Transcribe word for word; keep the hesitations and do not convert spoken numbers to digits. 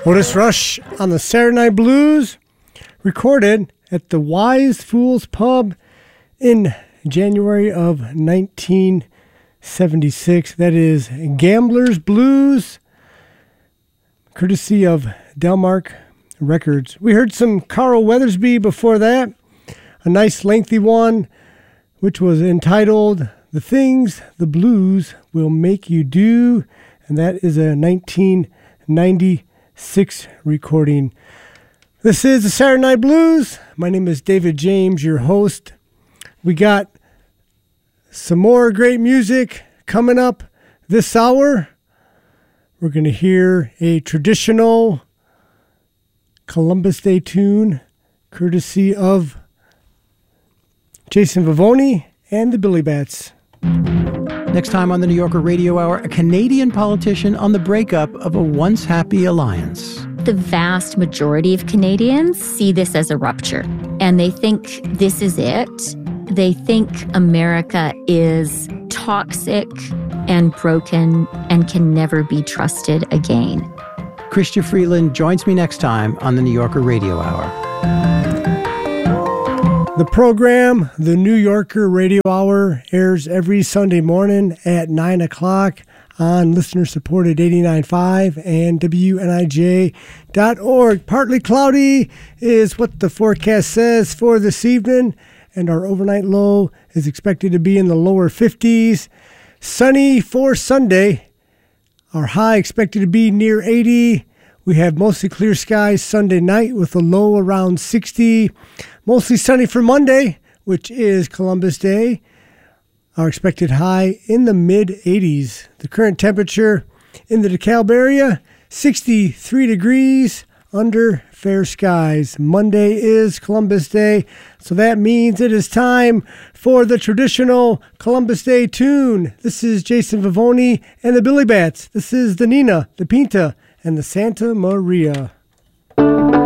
Otis Rush on the Saturday Night Blues, recorded at the Wise Fools Pub in January of nineteen seventy-six. That is Gambler's Blues, courtesy of Delmark Records. We heard some Carl Weathersby before that, a nice lengthy one, which was entitled The Things the Blues Will Make You Do, and that is a nineteen ninety-six recording. This is the Saturday Night Blues. My name is David James, your host. We got some more great music coming up this hour. We're going to hear a traditional Columbus Day tune, courtesy of Jason Vivoni and the Billy Bats. Next time on the New Yorker Radio Hour, a Canadian politician on the breakup of a once happy alliance. The vast majority of Canadians see this as a rupture, and they think this is it. They think America is toxic and broken and can never be trusted again. Chrystia Freeland joins me next time on the New Yorker Radio Hour. The program, the New Yorker Radio Hour, airs every Sunday morning at nine o'clock on listener-supported eighty-nine point five and W N I J dot org. Partly cloudy is what the forecast says for this evening, and our overnight low is expected to be in the lower fifties. Sunny for Sunday. Our high expected to be near eighty. We have mostly clear skies Sunday night with a low around sixty. Mostly sunny for Monday, which is Columbus Day. Our expected high in the mid-eighties. The current temperature in the DeKalb area, sixty-three degrees under fair skies. Monday is Columbus Day, so that means it is time for the traditional Columbus Day tune. This is Jason Vivoni and the Billy Bats. This is the Nina, the Pinta, and the Santa Maria.